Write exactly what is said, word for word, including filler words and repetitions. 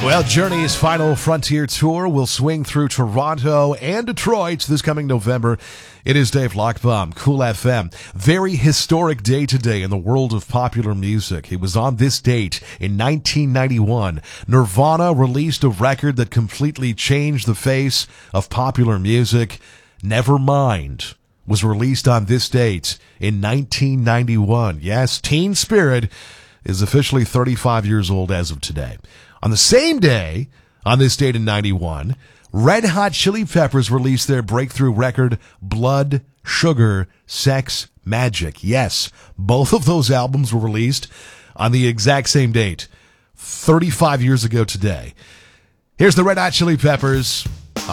Well, Journey's final Frontier Tour will swing through Toronto and Detroit this coming November. It is Dave Lockbaum, Cool F M. Very historic day today in the world of popular music. It was on this date in nineteen ninety-one. Nirvana released a record that completely changed the face of popular music. Nevermind was released on this date in nineteen ninety-one. Yes, Teen Spirit is officially thirty-five years old as of today. On the same day, on this date in ninety-one, Red Hot Chili Peppers released their breakthrough record, Blood, Sugar, Sex, Magic. Yes, both of those albums were released on the exact same date, thirty-five years ago today. Here's the Red Hot Chili Peppers.